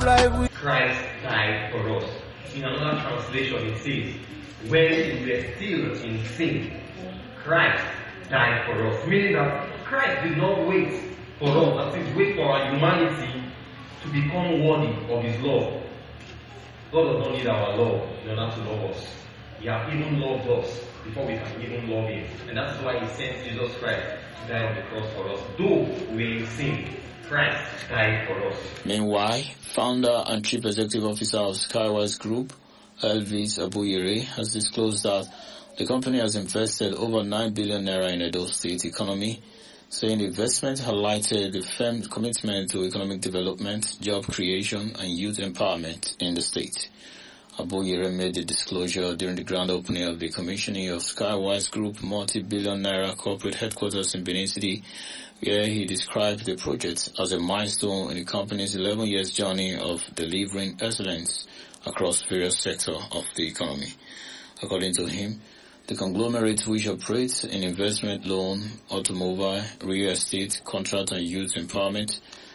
Christ died for us. In another translation it says, when we were still in sin, Christ died for us. Meaning that Christ did not wait for us, that is, wait for our humanity to become worthy of His love. God does not need our love in order to love us. He has even loved us before we can even love Him. And that's why He sent Jesus Christ to die on the cross for us. Though we are in sin, Christ died for us. Meanwhile, founder and chief executive officer of Skywise Group, Elvis Abuyire, has disclosed that the company has invested over 9 billion naira in Edo State economy, saying the investment highlighted the firm's commitment to economic development, job creation, and youth empowerment in the state. Abuyire made the disclosure during the grand opening of the commissioning of Skywise Group multi-billion naira corporate headquarters in Benin City, where he described the project as a milestone in the company's 11 years journey of delivering excellence across various sectors of the economy. According to him, the conglomerate, which operates in investment loan, automobile, real estate, contract and youth empowerment,